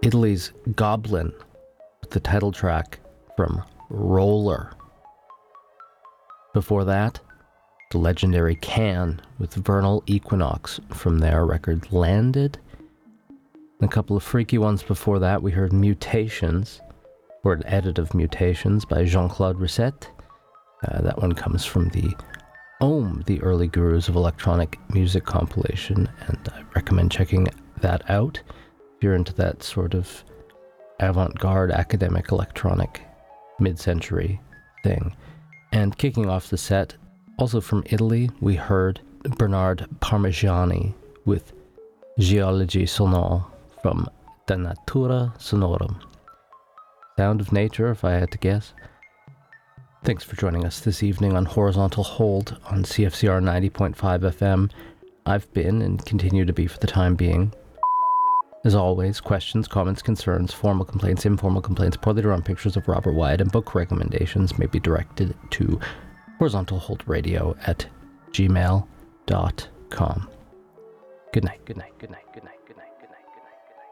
Italy's Goblin, with the title track from Roller. Before that, the legendary Can with Vernal Equinox from their record Landed. And a couple of freaky ones before that, we heard Mutations, or an edit of Mutations by Jean-Claude Risset. That one comes from the Ohm, the Early Gurus of Electronic Music compilation, and I recommend checking that out if you're into that sort of avant-garde academic electronic mid-century thing. And kicking off the set, also from Italy, we heard Bernard Parmigiani with Geologie Sonore from Da Natura Sonorum. Sound of nature, if I had to guess. Thanks for joining us this evening on Horizontal Hold on CFCR 90.5 FM. I've been and continue to be for the time being. As always, questions, comments, concerns, formal complaints, informal complaints, poorly drawn pictures of Robert Wyatt, and book recommendations may be directed to horizontalholdradio@gmail.com. Good night, good night, good night, good night, good night.